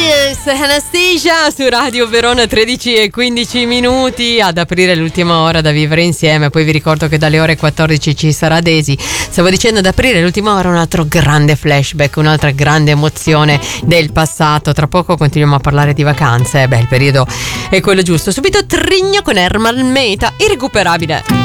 Yes, Anastasia su Radio Verona, 13:15 ad aprire l'ultima ora da vivere insieme. Poi vi ricordo che dalle ore 14 ci sarà Daisy. Stavo dicendo, ad aprire l'ultima ora un altro grande flashback, un'altra grande emozione del passato. Tra poco continuiamo a parlare di vacanze. Il periodo è quello giusto. Subito Trigno con Ermal Meta, irrecuperabile.